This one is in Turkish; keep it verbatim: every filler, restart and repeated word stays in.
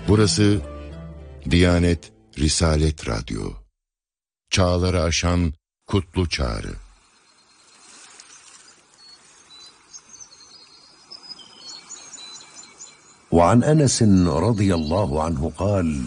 Burası Diyanet Risalet Radyo. Çağları aşan kutlu çağrı. وعن أنس رضي الله عنه قال